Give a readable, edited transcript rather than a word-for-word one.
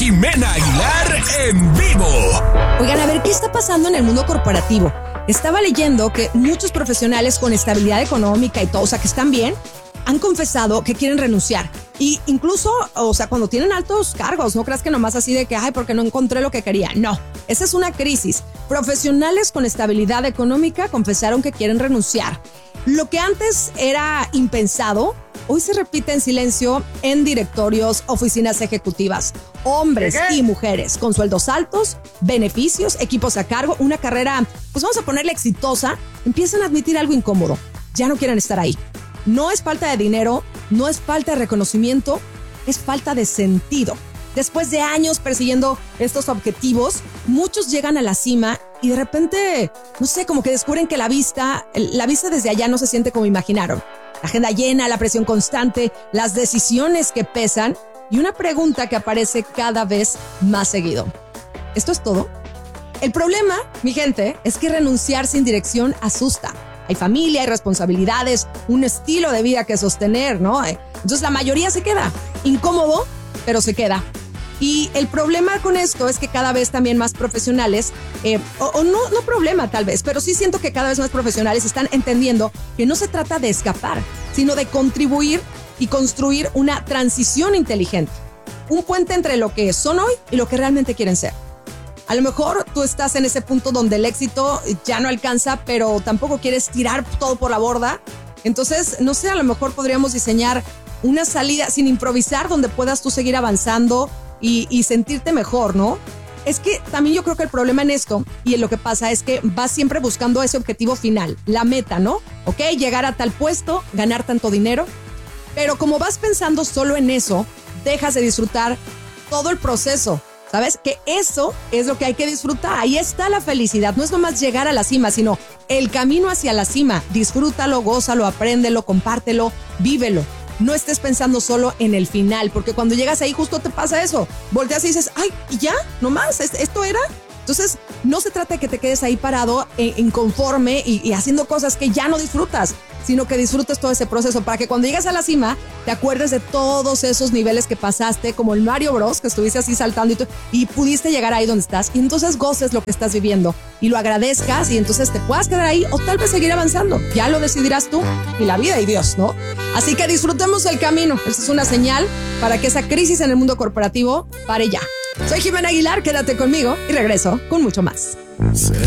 Jimena Aguilar en vivo. Oigan, a ver, ¿qué está pasando en el mundo corporativo? Estaba leyendo que muchos profesionales con estabilidad económica y todo, o sea, que están bien, han confesado que quieren renunciar. Y incluso, o sea, cuando tienen altos cargos, no creas que nomás así de que, ay, porque no encontré lo que quería. No, esa es una crisis. Profesionales con estabilidad económica confesaron que quieren renunciar. Lo que antes era impensado, hoy se repite en silencio en directorios, oficinas ejecutivas. Hombres y mujeres con sueldos altos, beneficios, equipos a cargo, una carrera, pues vamos a ponerle exitosa, empiezan a admitir algo incómodo. Ya no quieren estar ahí. No es falta de dinero, no es falta de reconocimiento, es falta de sentido. Después de años persiguiendo estos objetivos, muchos llegan a la cima y de repente, no sé, como que descubren que la vista desde allá no se siente como imaginaron. La agenda llena, la presión constante, las decisiones que pesan y una pregunta que aparece cada vez más seguido. ¿Esto es todo? El problema, mi gente, es que renunciar sin dirección asusta. Hay familia, hay responsabilidades, un estilo de vida que sostener, ¿no? Entonces la mayoría se queda. Incómodo, pero se queda. Y el problema con esto es que cada vez también más profesionales, no problema tal vez, pero sí siento que cada vez más profesionales están entendiendo que no se trata de escapar, sino de contribuir y construir una transición inteligente. Un puente entre lo que son hoy y lo que realmente quieren ser. A lo mejor tú estás en ese punto donde el éxito ya no alcanza, pero tampoco quieres tirar todo por la borda. Entonces, no sé, a lo mejor podríamos diseñar una salida sin improvisar donde puedas tú seguir avanzando y sentirte mejor, ¿no? Es que también yo creo que el problema en esto y en lo que pasa es que vas siempre buscando ese objetivo final, la meta, ¿no? ¿Ok? Llegar a tal puesto, ganar tanto dinero. Pero como vas pensando solo en eso, dejas de disfrutar todo el proceso. ¿Sabes? Que eso es lo que hay que disfrutar. Ahí está la felicidad. No es nomás llegar a la cima, sino el camino hacia la cima. Disfrútalo, gózalo, apréndelo, compártelo, vívelo. No estés pensando solo en el final, porque cuando llegas ahí justo te pasa eso. Volteas y dices, ay, ¿y ya? ¿Nomás? ¿Esto era? Entonces, no se trata de que te quedes ahí parado, inconforme y haciendo cosas que ya no disfrutas, sino que disfrutes todo ese proceso para que cuando llegues a la cima te acuerdes de todos esos niveles que pasaste, como el Mario Bros, que estuviste así saltando y pudiste llegar ahí donde estás, y entonces goces lo que estás viviendo y lo agradezcas y entonces te puedas quedar ahí o tal vez seguir avanzando. Ya lo decidirás tú y la vida y Dios, ¿no? Así que disfrutemos el camino. Esta es una señal para que esa crisis en el mundo corporativo pare ya. Soy Jimena Aguilar, quédate conmigo y regreso con mucho más.